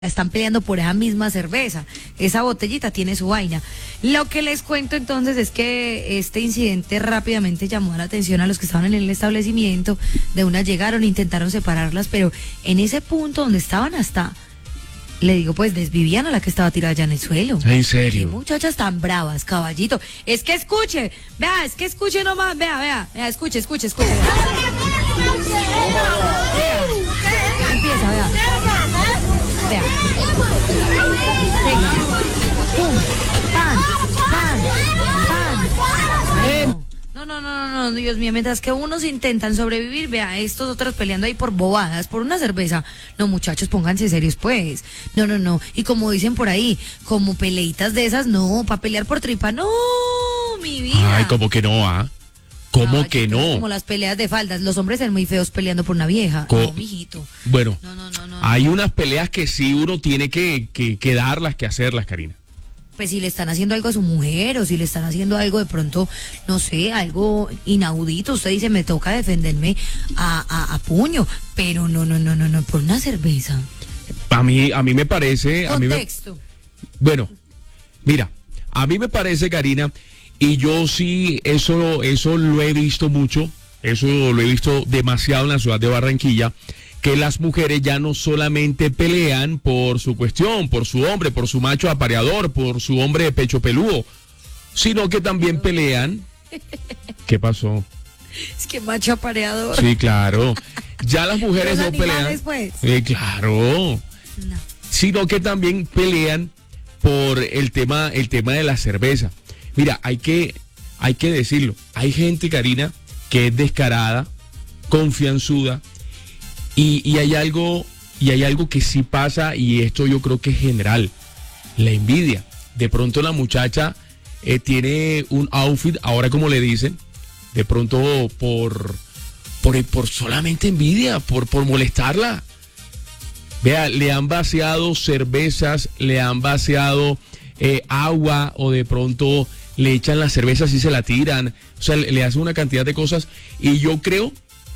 están peleando por esa misma cerveza. Esa botellita tiene su vaina. Lo que les cuento entonces es que este incidente rápidamente llamó la atención a los que estaban en el establecimiento. De una llegaron, intentaron separarlas, pero en ese punto donde estaban hasta, le digo, pues desvivían a la que estaba tirada allá en el suelo. ¿En serio? Qué muchachas tan bravas, caballito. Es que escuche, vea, es que escuche nomás, vea, escuche. Vea. Empieza, vea. Vea. Venga. Pum. Pan. No, Dios mío, mientras que unos intentan sobrevivir, vea, estos otros peleando ahí por bobadas, por una cerveza. No, muchachos, pónganse serios, pues. No. Y como dicen por ahí, como peleitas de esas, no, para pelear por tripa, no, mi vida. Ay, ¿cómo que no, ah? ¿Cómo que no? Como las peleas de faldas, los hombres son muy feos peleando por una vieja. No, mijito. Bueno, no. Hay unas peleas que sí uno tiene que darlas, que hacerlas, Karina. Pues si le están haciendo algo a su mujer o si le están haciendo algo de pronto, no sé, algo inaudito, usted dice, me toca defenderme a puño, pero no, por una cerveza. A mí me parece... Contexto. Bueno, mira, a mí me parece, Karina, y yo sí, eso lo he visto mucho, eso lo he visto demasiado en la ciudad de Barranquilla, que las mujeres ya no solamente pelean por su cuestión, por su hombre, por su macho apareador, por su hombre de pecho peludo, sino que también pelean... ¿Qué pasó? Es que macho apareador. Sí, claro. Ya las mujeres no pelean. Pues. Claro. No. Sino que también pelean por el tema de la cerveza. Mira, hay que decirlo. Hay gente, Karina, que es descarada, confianzuda. Y hay algo que sí pasa, y esto yo creo que es general, la envidia. De pronto la muchacha tiene un outfit, ahora como le dicen, de pronto por solamente envidia, por molestarla. Vea, le han vaciado cervezas, le han vaciado agua, o de pronto le echan las cervezas y se la tiran. O sea, le hacen una cantidad de cosas, y yo creo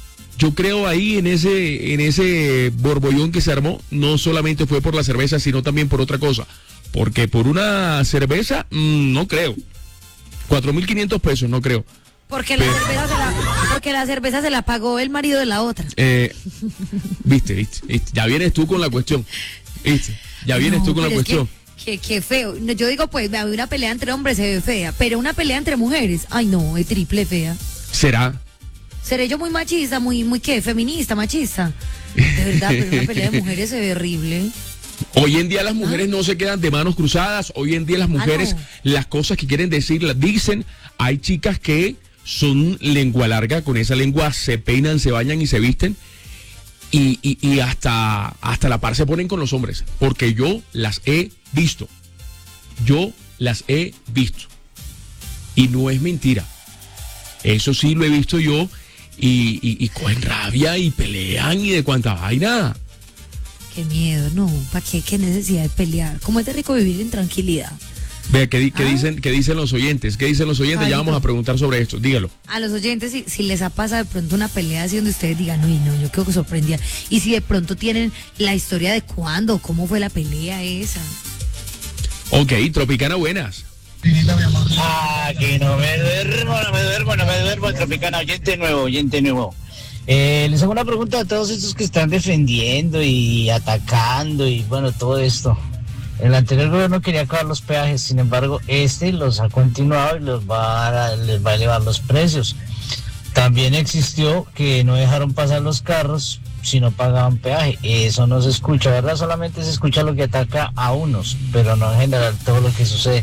ahí en ese borbollón que se armó, no solamente fue por la cerveza, sino también por otra cosa. Porque por una cerveza, no creo. 4.500 pesos, no creo. Porque la cerveza se la pagó el marido de la otra. Viste, ya vienes tú con la cuestión. ¿Viste? Ya vienes tú con la cuestión. Qué feo. Yo digo, pues, una pelea entre hombres se ve fea, pero una pelea entre mujeres, ay no, es triple fea. ¿Será? ¿Seré yo muy machista, muy qué, feminista, machista? De verdad, pero una pelea de mujeres se ve horrible. Hoy en día las mujeres no se quedan de manos cruzadas. Hoy en día las mujeres, las cosas que quieren decir, las dicen. Hay chicas que son lengua larga, con esa lengua se peinan, se bañan y se visten. Y hasta la par se ponen con los hombres. Porque yo las he visto. Y no es mentira. Eso sí lo he visto yo. Y cogen rabia y pelean y de cuánta vaina. Qué miedo, no, ¿para qué? ¿Qué necesidad de pelear? ¿Cómo es de rico vivir en tranquilidad? Vea, ¿qué dicen los oyentes? ¿Qué dicen los oyentes? Ay, ya vamos a preguntar sobre esto, dígalo. A los oyentes, si les ha pasado de pronto una pelea así donde ustedes digan, uy, no, yo quedo sorprendida. Y si de pronto tienen la historia de cuándo, cómo fue la pelea esa. Ok, Tropicana, buenas. Que no me duermo, Tropicana, oyente nuevo. Les hago una pregunta a todos estos que están defendiendo y atacando y bueno, todo esto. El anterior gobierno quería acabar los peajes, sin embargo, los ha continuado y les va a elevar los precios. También existió que no dejaron pasar los carros si no pagaban peaje. Eso no se escucha, ¿verdad? Solamente se escucha lo que ataca a unos, pero no en general todo lo que sucede.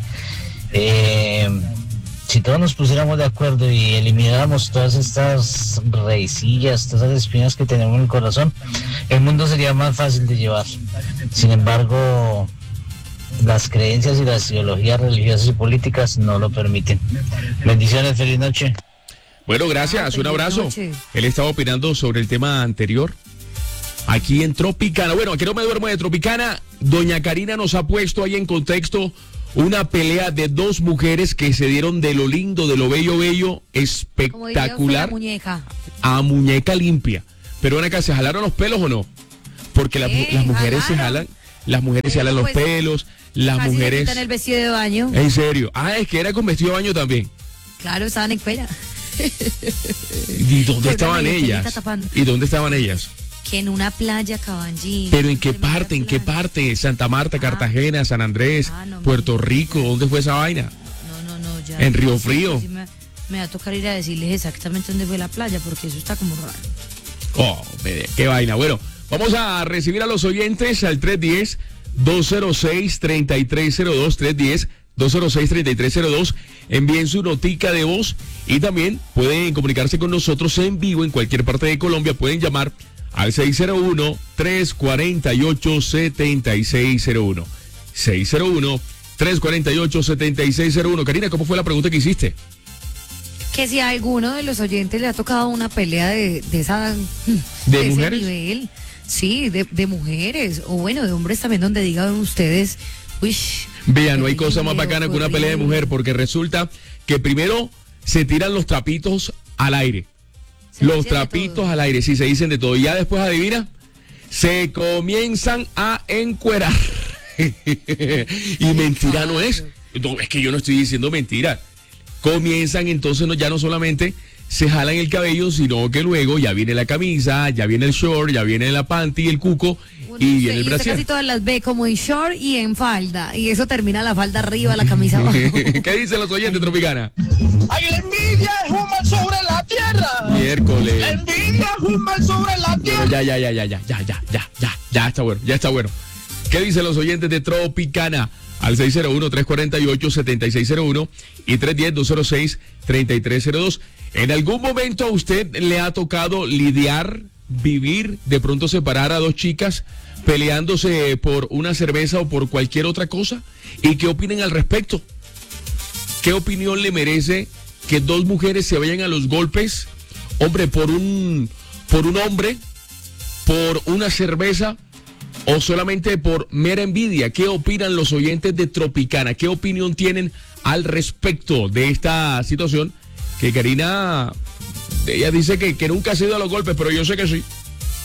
Si todos nos pusiéramos de acuerdo y elimináramos todas estas rencillas, todas esas espinas que tenemos en el corazón, el mundo sería más fácil de llevar. Sin embargo, las creencias y las ideologías religiosas y políticas no lo permiten. Bendiciones, feliz noche. Bueno, gracias, un abrazo. Noche. Él estaba opinando sobre el tema anterior. Aquí en Tropicana. Bueno, aquí no me duermo de Tropicana. Doña Karina nos ha puesto ahí en contexto una pelea de dos mujeres que se dieron de lo lindo, de lo bello, espectacular. A muñeca limpia. Pero ven acá, ¿se jalaron los pelos o no? Porque las mujeres se jalan. las mujeres se alan los Pues, pelos, las Casi le mujeres... quitan el vestido de baño. En serio. Ah, es que era con vestido de baño también. Claro, estaban en cuera. ¿Y dónde Pero estaban no, y ellas? está tapando. ¿Y dónde estaban ellas? Que en una playa, Caballín. ¿Pero en qué parte? ¿En qué parte? Santa Marta, Cartagena, San Andrés, no, Puerto Rico. ¿Dónde fue esa vaina? No, ya. En Río Sí, Frío. sí, me va a tocar ir a decirles exactamente dónde fue la playa, porque eso está como raro. Oh, qué vaina. Bueno, vamos a recibir a los oyentes al 310-206-3302, 310-206-3302. Envíen su notica de voz y también pueden comunicarse con nosotros en vivo en cualquier parte de Colombia. Pueden llamar al 601-348-7601. 601-348-7601. Karina, ¿cómo fue la pregunta que hiciste? Que si a alguno de los oyentes le ha tocado una pelea de esa... ¿De ese mujeres? nivel. Sí, de mujeres, o bueno, de hombres también, donde digan ustedes, uy... Vean, no hay cosa más bacana que una pelea de mujer, porque resulta que primero se tiran los trapitos al aire. Los trapitos al aire, sí, se dicen de todo. Y ya después, adivina, se comienzan a encuerar. Y mentira no es. No, es que yo no estoy diciendo mentira. Comienzan entonces ya no solamente se jalan el cabello, sino que luego ya viene la camisa, ya viene el short, ya viene la panty, el cuco y viene el usted brasier. casi todas las ve como en short y en falda. Y eso termina la falda arriba, la camisa abajo. ¿Qué dicen los oyentes, Tropicana? ¡Ay, la envidia es un mal sobre la tierra! Miércoles. ¡La envidia es un mal sobre la tierra! Pero ya está bueno, ya está bueno. ¿Qué dicen los oyentes de Tropicana? Al 601-348-7601 y 310-206-3302. ¿En algún momento a usted le ha tocado lidiar, vivir, de pronto separar a dos chicas peleándose por una cerveza o por cualquier otra cosa? ¿Y qué opinen al respecto? ¿Qué opinión le merece que dos mujeres se vayan a los golpes, hombre, por un hombre, por una cerveza o solamente por mera envidia? ¿Qué opinan los oyentes de Tropicana? ¿Qué opinión tienen al respecto de esta situación? Que Karina, ella dice que nunca ha sido a los golpes, pero yo sé que sí.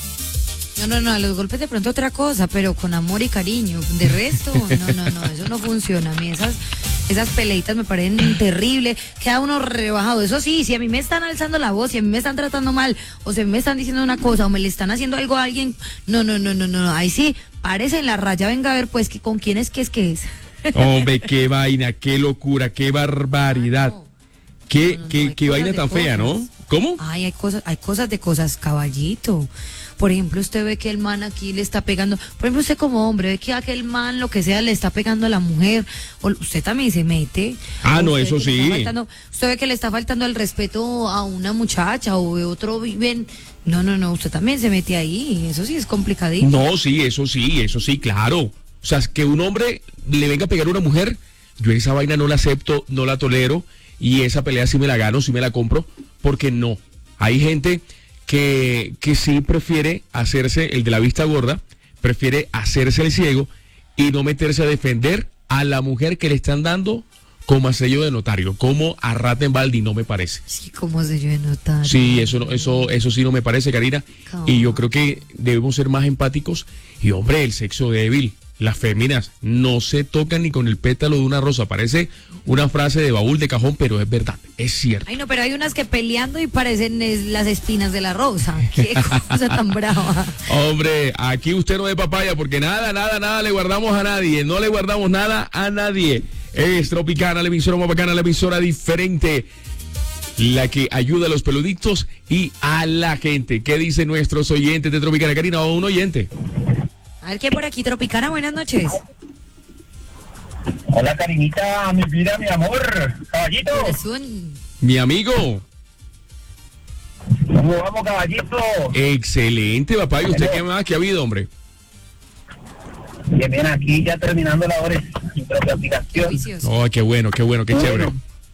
No, a los golpes de pronto otra cosa, pero con amor y cariño. De resto, no, eso no funciona. A mí esas peleitas me parecen terribles. Queda uno rebajado. Eso sí, si a mí me están alzando la voz, si a mí me están tratando mal, o si me están diciendo una cosa, o me le están haciendo algo a alguien, no. Ahí sí, párese en la raya, venga a ver pues que con quién es que es. Hombre, qué vaina, qué locura, qué barbaridad. Qué vaina tan fea, ¿no? ¿Cómo? Ay, hay cosas de cosas, caballito. Por ejemplo, usted ve que el man aquí le está pegando, por ejemplo, usted como hombre ve que aquel man, lo que sea, le está pegando a la mujer, o usted también se mete. Ah, no, Usted eso ve que le sí. está usted ve que le está faltando el respeto a una muchacha o de otro viven. No, usted también se mete ahí, eso sí es complicadito. No, sí, eso sí, claro. O sea, que un hombre le venga a pegar a una mujer, yo esa vaina no la acepto, no la tolero, y esa pelea sí me la gano, sí me la compro, porque no. Hay gente que sí prefiere hacerse el de la vista gorda, prefiere hacerse el ciego y no meterse a defender a la mujer que le están dando como a sello de notario, como a rata en balde, no me parece. Sí, como sello de notario. Sí, eso sí no me parece, Karina. Y yo creo que debemos ser más empáticos. Y hombre, el sexo débil, las féminas no se tocan ni con el pétalo de una rosa. Parece una frase de baúl de cajón, pero es verdad, es cierto. Ay, no, pero hay unas que peleando y parecen las espinas de la rosa. Qué cosa tan brava. Hombre, aquí usted no de papaya, porque nada le guardamos a nadie. No le guardamos nada a nadie. Es Tropicana, la emisora más bacana, la emisora diferente, la que ayuda a los peluditos y a la gente. ¿Qué dicen nuestros oyentes de Tropicana? Karina, o un oyente. A ver, ¿qué por aquí, Tropicana? Buenas noches. Hola, Karinita, mi vida, mi amor. Caballito, Es un... Mi amigo. ¿cómo vamos, caballito? Excelente, papá. ¿Y usted qué más? ¿Qué ha habido, hombre? Bien, aquí ya terminando labores de propia aplicación. Vicioso. Oh, qué bueno, qué chévere.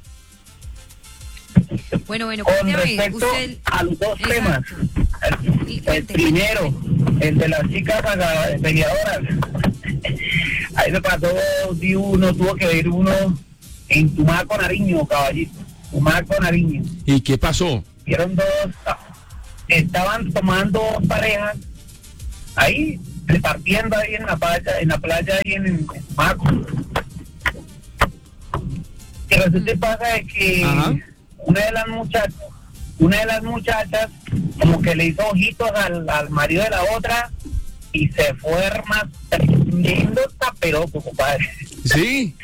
Bueno, Con cuénteme, respecto usted... a los dos Exacto. temas. El Cuente. primero, el de las chicas peleadoras. Ahí me pasó, tuvo que ir uno en Tumaco, Nariño, caballito. Tumaco, Nariño. ¿Y qué pasó? Vieron estaban tomando parejas ahí repartiendo ahí en la playa ahí en Maco. Y resulta y pasa de que Ajá. una de las muchachas como que le hizo ojitos al marido de la otra y se fue más tremendo taperoco, compadre. Sí,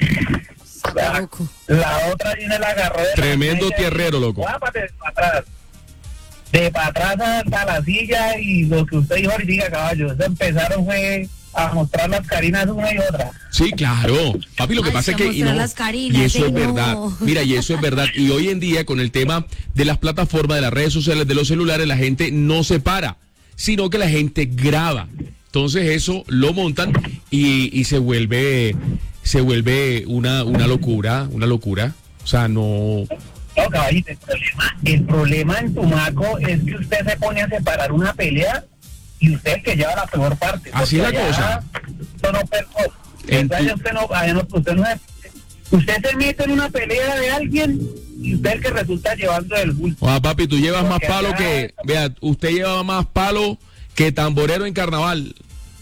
La otra viene la agarró de tremendo la tierrero, loco. Guápate de para atrás hasta la silla, y lo que usted dijo ahorita, caballo, se empezaron fue a mostrar las carinas una y otra. Sí, claro. Papi, lo que Ay, pasa es se que mostrar las carinas, y eso sí, es no. verdad. Mira, y eso es verdad. Y hoy en día con el tema de las plataformas, de las redes sociales, de los celulares, la gente no se para, sino que la gente graba. Entonces eso lo montan y se vuelve una locura, O sea, no. No, caballito, el problema en Tumaco es que usted se pone a separar una pelea y usted es el que lleva la peor parte. Así es la Porque cosa. allá Usted no, En tu- usted se mete en una pelea de alguien y usted es el que resulta llevando el bulto. Papi, tú llevas más Porque palo acá- que. Vea, usted lleva más palo que tamborero en carnaval.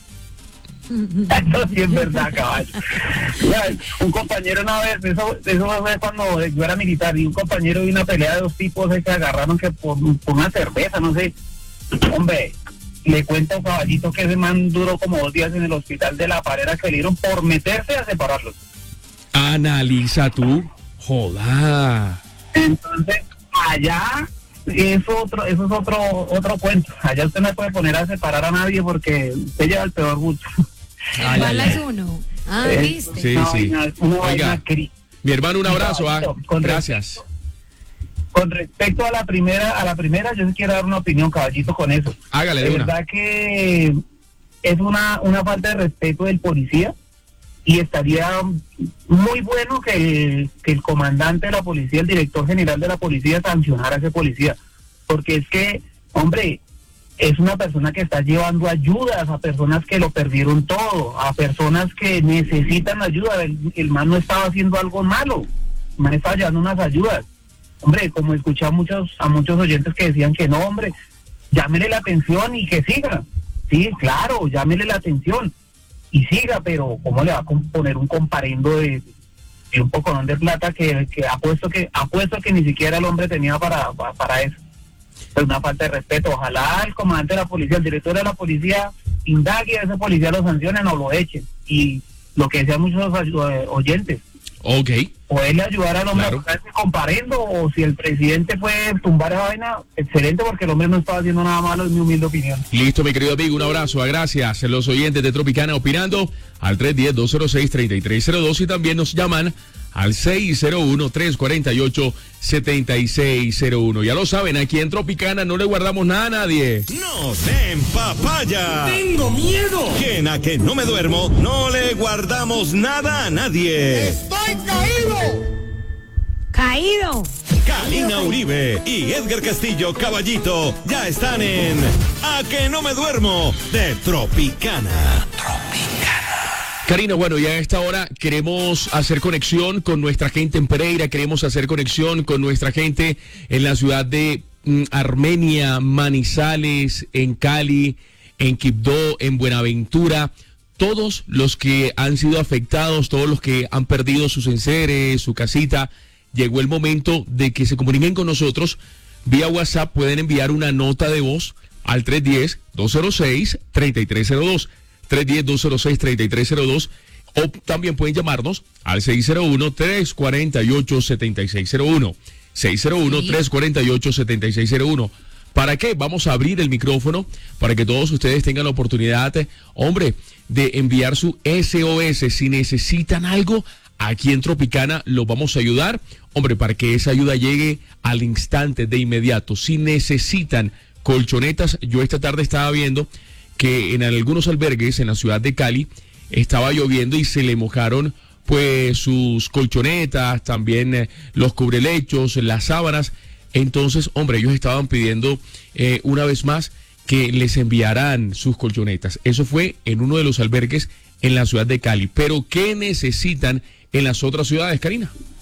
Eso sí es verdad, caballo. Ya, un compañero una vez, eso fue cuando yo era militar, y un compañero vi una pelea de dos tipos que agarraron que por una cerveza, no sé. Hombre, le cuenta a un caballito que ese man duró como 2 días en el hospital de La Parera, que le dieron por meterse a separarlos. Analiza tú. Joda. Entonces, allá eso es otro cuento. Allá usted no puede poner a separar a nadie porque usted lleva el peor bulto. Ay, Bala ay, es ay. uno. Ah, ¿viste? Sí, Una sí. vaina Oiga, mi hermano, un abrazo. Gracias. Con respecto a la primera, yo sí quiero dar una opinión, caballito, con eso. Hágale De de una. verdad que es una falta de respeto del policía, y estaría muy bueno que el comandante de la policía, el director general de la policía, sancionara a ese policía, porque es que, hombre, es una persona que está llevando ayudas a personas que lo perdieron todo, a personas que necesitan ayuda. El man no estaba haciendo algo malo, el man estaba llevando unas ayudas. Hombre, como escuché a muchos oyentes que decían que no, hombre, llámele la atención y que siga. Sí, claro, llámele la atención y siga, pero ¿cómo le va a poner un comparendo de un poconón de plata que apuesto que ni siquiera el hombre tenía para eso? Es una falta de respeto. Ojalá el comandante de la policía, el director de la policía, indague a ese policía, lo sancionen o lo echen. Y lo que decían muchos oyentes, Ok. poderle ayudar al hombre Claro. a buscar ese comparendo, o si el presidente fue tumbar esa vaina, excelente, porque el hombre no estaba haciendo nada malo, es mi humilde opinión. Listo, mi querido amigo, un abrazo, gracias. Los oyentes de Tropicana opinando al 310-206-3302 y también nos llaman al 601-348-7601. Ya lo saben, aquí en Tropicana no le guardamos nada a nadie. ¡No den papaya! ¡Tengo miedo! Que en A Que No Me Duermo no le guardamos nada a nadie. Caído. Karina Uribe y Edgar Castillo Caballito ya están en A Que No Me Duermo de Tropicana. Karina, bueno, ya a esta hora queremos hacer conexión con nuestra gente en Pereira, queremos hacer conexión con nuestra gente en la ciudad de Armenia, Manizales, en Cali, en Quibdó, en Buenaventura. Todos los que han sido afectados, todos los que han perdido sus enseres, su casita, llegó el momento de que se comuniquen con nosotros. Vía WhatsApp pueden enviar una nota de voz al 310-206-3302. 310-206-3302, o también pueden llamarnos al 601-348-7601. 601-348-7601. ¿Para qué? Vamos a abrir el micrófono para que todos ustedes tengan la oportunidad, hombre, de enviar su SOS. Si necesitan algo, aquí en Tropicana los vamos a ayudar, hombre, para que esa ayuda llegue al instante, de inmediato. Si necesitan colchonetas, yo esta tarde estaba viendo que en algunos albergues en la ciudad de Cali estaba lloviendo y se le mojaron pues sus colchonetas, también los cubrelechos, las sábanas. Entonces, hombre, ellos estaban pidiendo una vez más que les enviaran sus colchonetas. Eso fue en uno de los albergues en la ciudad de Cali. Pero ¿qué necesitan en las otras ciudades, Karina?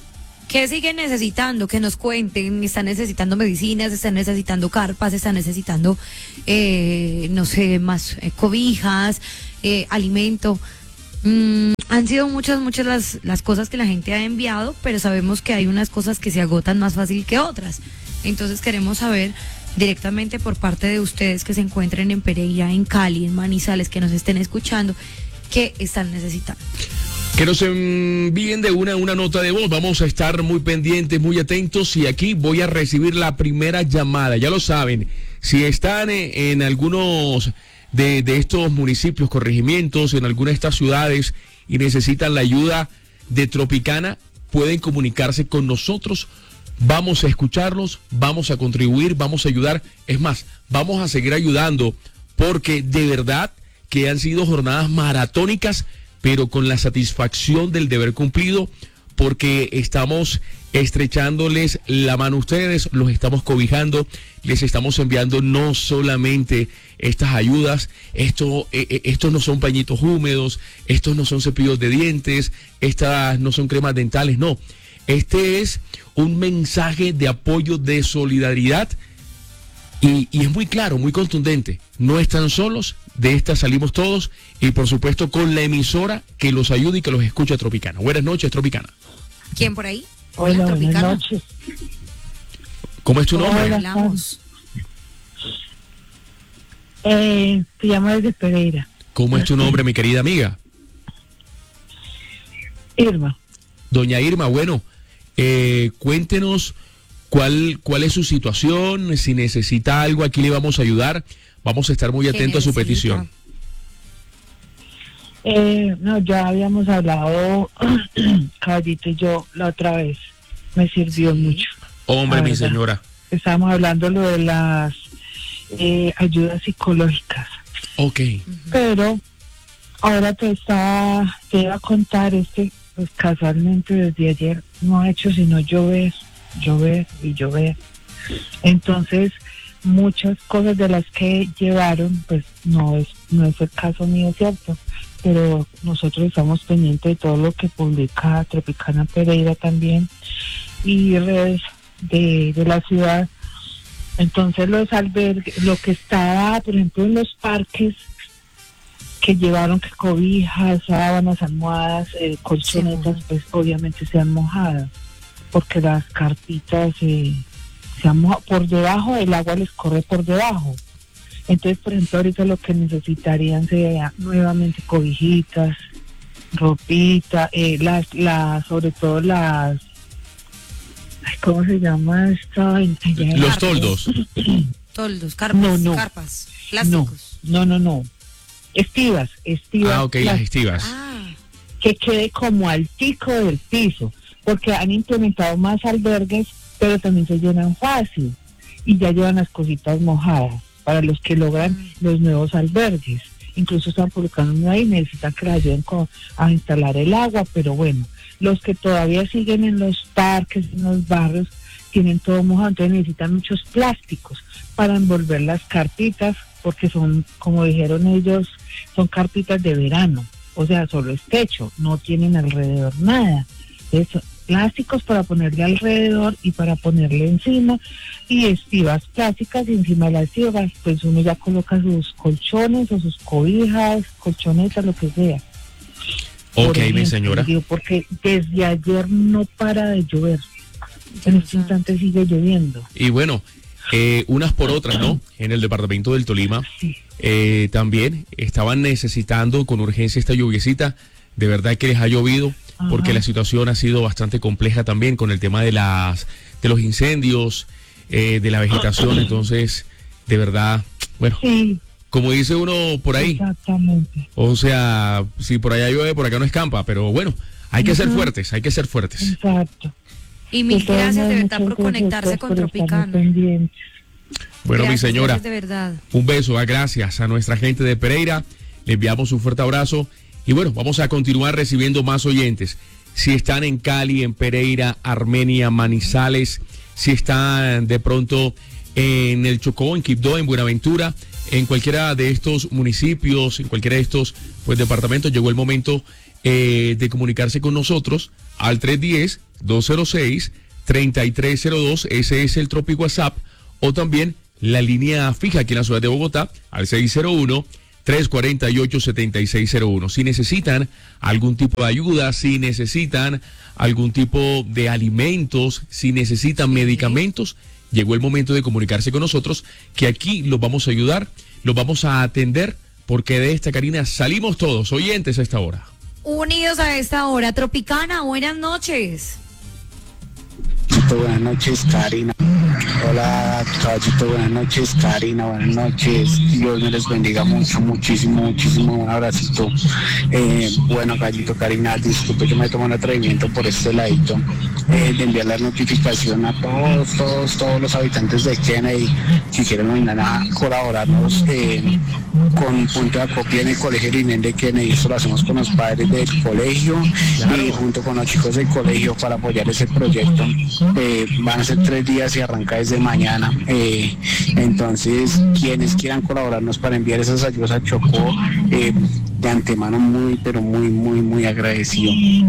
¿Qué siguen necesitando? Que nos cuenten. Están necesitando medicinas, están necesitando carpas, están necesitando, no sé, más cobijas, alimento. Han sido muchas las cosas que la gente ha enviado, pero sabemos que hay unas cosas que se agotan más fácil que otras. Entonces queremos saber directamente por parte de ustedes que se encuentren en Pereira, en Cali, en Manizales, que nos estén escuchando, qué están necesitando. Que nos envíen de una nota de voz. Vamos a estar muy pendientes, muy atentos, y aquí voy a recibir la primera llamada. Ya lo saben, si están en algunos de estos municipios, corregimientos, en alguna de estas ciudades y necesitan la ayuda de Tropicana, pueden comunicarse con nosotros. Vamos a escucharlos, vamos a contribuir, vamos a ayudar. Es más, vamos a seguir ayudando, porque de verdad que han sido jornadas maratónicas, pero con la satisfacción del deber cumplido, porque estamos estrechándoles la mano a ustedes, los estamos cobijando, les estamos enviando no solamente estas ayudas, estos no son pañitos húmedos, estos no son cepillos de dientes, estas no son cremas dentales, no. Este es un mensaje de apoyo, de solidaridad, y es muy claro, muy contundente. No están solos, de esta salimos todos, y por supuesto con la emisora que los ayude y que los escucha Tropicana. Buenas noches, Tropicana. ¿Quién por ahí? Hola, buenas Tropicana. noches. ¿Cómo es tu nombre? Hola. Hablamos. Te llamo desde Pereira. ¿Cómo es tu nombre, mi querida amiga? Irma. Doña Irma, bueno, cuéntenos cuál es su situación, si necesita algo, aquí le vamos a ayudar. Vamos a estar muy atentos a su petición. No, ya habíamos hablado, Caballito y yo, la otra vez. Me sirvió mucho. Hombre, La mi verdad. señora. Estábamos hablando lo de las ayudas psicológicas. Ok. Pero ahora te iba a contar, pues casualmente desde ayer no ha hecho sino llover y llover. Entonces, muchas cosas de las que llevaron, pues no es el caso mío, ¿cierto? Pero nosotros estamos pendientes de todo lo que publica Tropicana Pereira también y redes de la ciudad. Entonces los albergues, lo que estaba, por ejemplo, en los parques, que llevaron que cobijas, sábanas, almohadas, colchonetas, pues obviamente se han mojado, porque las carpitas se han mojado por debajo, el agua les corre por debajo. Entonces, por ejemplo, ahorita lo que necesitarían sería nuevamente cobijitas, ropita, sobre todo las, ¿cómo se llama esto? Los toldos. Toldos, carpas, No. carpas, plásticos. No. Estivas. Ah, ok, las estivas. Que quede como altico del piso, porque han implementado más albergues, pero también se llenan fácil y ya llevan las cositas mojadas para los que logran los nuevos albergues. Incluso están publicando ahí, necesitan que les ayuden a instalar el agua, pero bueno, los que todavía siguen en los parques, en los barrios, tienen todo mojado, entonces necesitan muchos plásticos para envolver las carpitas, porque son, como dijeron ellos, son carpitas de verano, o sea, solo es techo, no tienen alrededor nada. Entonces, plásticos para ponerle alrededor y para ponerle encima, y estivas plásticas, y encima de las estivas pues uno ya coloca sus colchones o sus cobijas, colchonetas, lo que sea. Ok, Por ejemplo, mi señora. digo, porque desde ayer no para de llover, en este instante sigue lloviendo. Y bueno, unas por otras, ¿no? En el departamento del Tolima Sí. también estaban necesitando con urgencia esta lluviecita. De verdad que les ha llovido, porque la situación ha sido bastante compleja también con el tema de los incendios, de la vegetación. Entonces, de verdad, bueno, Sí, como dice uno por ahí, exactamente. o sea, si por allá llueve, por acá no escampa, pero bueno, hay que ser fuertes, hay que ser fuertes. Exacto. Y mil De todas gracias de maneras, verdad por muchas gracias conectarse con por estar muy Tropicana. pendientes. Bueno, mi Gracias, señora, gracias de verdad. un beso, gracias a nuestra gente de Pereira, le enviamos un fuerte abrazo y bueno, vamos a continuar recibiendo más oyentes. Si están en Cali, en Pereira, Armenia, Manizales, si están de pronto en el Chocó, en Quibdó, en Buenaventura, en cualquiera de estos municipios, en cualquiera de estos departamentos, llegó el momento de comunicarse con nosotros al 310-206-3302, ese es el Tropi WhatsApp, o también la línea fija aquí en la ciudad de Bogotá al 601-348-7601. Si necesitan algún tipo de ayuda, si necesitan algún tipo de alimentos, si necesitan medicamentos, llegó el momento de comunicarse con nosotros, que aquí los vamos a ayudar, los vamos a atender, porque de esta, Karina, salimos todos oyentes a esta hora. Unidos a esta hora. Tropicana, buenas noches. Buenas noches, Karina. Hola, Caballito, buenas noches, Karina, buenas noches. Dios me les bendiga mucho, muchísimo, un abracito. Bueno, Caballito, Karina, disculpe que me tomo el atrevimiento por este ladito de enviar la notificación a todos los habitantes de Kennedy, si quieren mañana colaborarnos con punto de acopio en el colegio Irinen de Kennedy. Esto lo hacemos con los padres del colegio, claro, y junto con los chicos del colegio para apoyar ese proyecto. Van a ser 3 días y arranca desde mañana. Entonces, quienes quieran colaborarnos para enviar esas ayudas a Chocó, de antemano muy agradecido.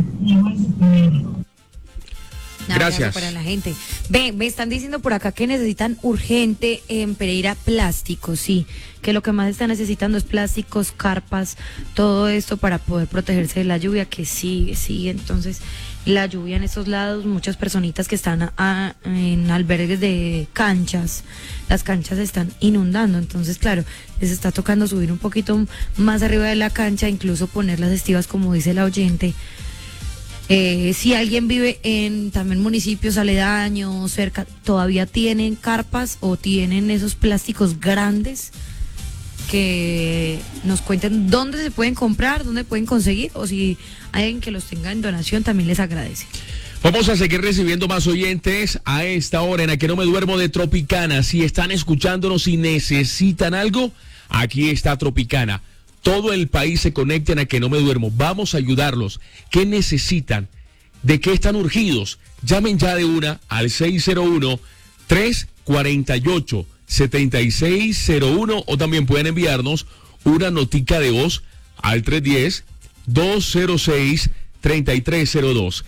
Gracias. Para la gente. Me están diciendo por acá que necesitan urgente en Pereira plásticos, sí, que lo que más están necesitando es plásticos, carpas, todo esto para poder protegerse de la lluvia que sigue, entonces la lluvia en estos lados, muchas personitas que están en albergues de canchas, las canchas se están inundando, entonces claro, les está tocando subir un poquito más arriba de la cancha, incluso poner las estivas como dice la oyente. Si alguien vive en también municipios aledaños, cerca, todavía tienen carpas o tienen esos plásticos grandes, que nos cuenten dónde se pueden comprar, dónde pueden conseguir, o si hay alguien que los tenga en donación, también les agradece. Vamos a seguir recibiendo más oyentes a esta hora en la que no me duermo de Tropicana. Si están escuchándonos y necesitan algo, aquí está Tropicana. Todo el país se conecta en a que no me duermo. Vamos a ayudarlos. ¿Qué necesitan? ¿De qué están urgidos? Llamen ya de una al 601-348-7601 o también pueden enviarnos una notica de voz al 310-206-3302.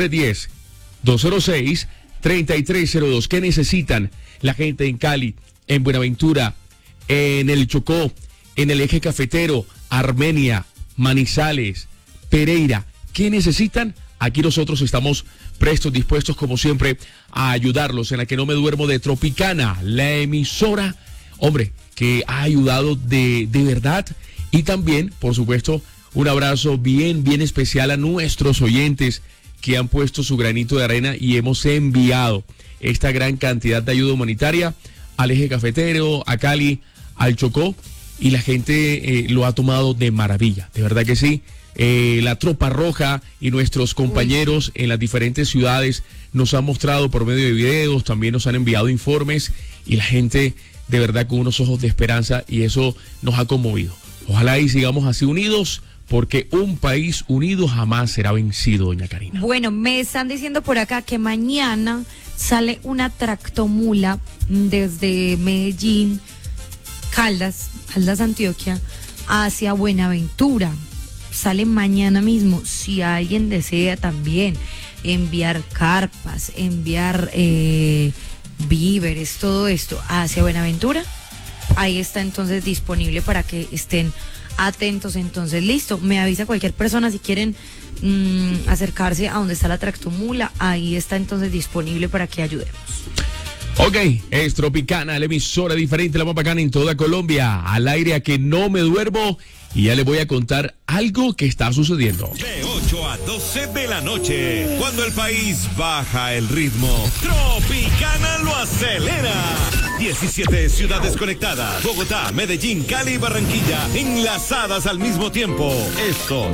310-206-3302. ¿Qué necesitan la gente en Cali, en Buenaventura, en el Chocó, en el eje cafetero, Armenia, Manizales, Pereira? ¿Qué necesitan? Aquí nosotros estamos prestos, dispuestos como siempre a ayudarlos en la que no me duermo de Tropicana, la emisora, hombre, que ha ayudado de verdad. Y también, por supuesto, un abrazo bien especial a nuestros oyentes que han puesto su granito de arena y hemos enviado esta gran cantidad de ayuda humanitaria al eje cafetero, a Cali, al Chocó, y la gente lo ha tomado de maravilla, de verdad que sí. La Tropa Roja y nuestros compañeros en las diferentes ciudades nos han mostrado por medio de videos, también nos han enviado informes y la gente de verdad con unos ojos de esperanza, y eso nos ha conmovido. Ojalá y sigamos así unidos, porque un país unido jamás será vencido, doña Karina. Bueno, me están diciendo por acá que mañana sale una tractomula desde Medellín, Caldas, Antioquia, hacia Buenaventura. Sale mañana mismo. Si alguien desea también enviar carpas, enviar víveres, todo esto hacia Buenaventura, ahí está entonces disponible para que estén atentos. Entonces, listo, me avisa cualquier persona si quieren acercarse a donde está la tractomula, ahí está entonces disponible para que ayudemos. Ok, es Tropicana, la emisora diferente, la más bacana en toda Colombia, al aire a que no me duermo, y ya les voy a contar algo que está sucediendo. De 8 a 12 de la noche, cuando el país baja el ritmo, Tropicana lo acelera. 17 ciudades conectadas, Bogotá, Medellín, Cali y Barranquilla, enlazadas al mismo tiempo. Esto